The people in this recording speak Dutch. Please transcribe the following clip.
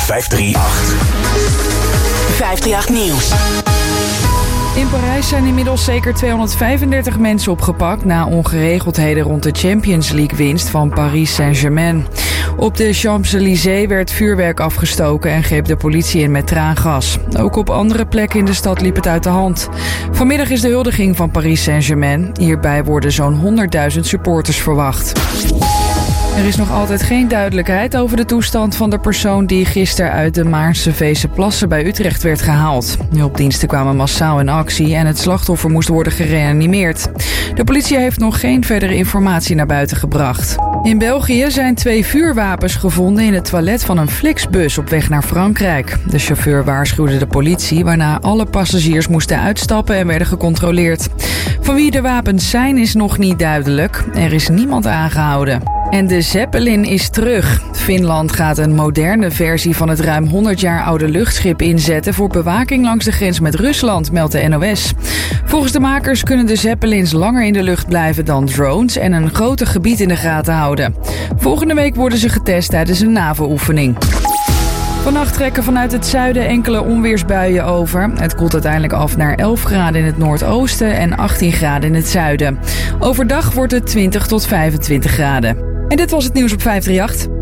538. 538 Nieuws. In Parijs zijn inmiddels zeker 235 mensen opgepakt na ongeregeldheden rond de Champions League winst van Paris Saint-Germain. Op de Champs-Élysées werd vuurwerk afgestoken en greep de politie in met traangas. Ook op andere plekken in de stad liep het uit de hand. Vanmiddag is de huldiging van Paris Saint-Germain. Hierbij worden zo'n 100.000 supporters verwacht. Er is nog altijd geen duidelijkheid over de toestand van de persoon die gisteren uit de Maarseveense plassen bij Utrecht werd gehaald. Hulpdiensten kwamen massaal in actie en het slachtoffer moest worden gereanimeerd. De politie heeft nog geen verdere informatie naar buiten gebracht. In België zijn 2 vuurwapens gevonden in het toilet van een Flixbus op weg naar Frankrijk. De chauffeur waarschuwde de politie, waarna alle passagiers moesten uitstappen en werden gecontroleerd. Van wie de wapens zijn is nog niet duidelijk. Er is niemand aangehouden. En de Zeppelin is terug. Finland gaat een moderne versie van het ruim 100 jaar oude luchtschip inzetten voor bewaking langs de grens met Rusland, meldt de NOS. Volgens de makers kunnen de Zeppelins langer in de lucht blijven dan drones en een groter gebied in de gaten houden. Volgende week worden ze getest tijdens een NAVO-oefening. Vannacht trekken vanuit het zuiden enkele onweersbuien over. Het koelt uiteindelijk af naar 11 graden in het noordoosten en 18 graden in het zuiden. Overdag wordt het 20 tot 25 graden. En dit was het nieuws op 538.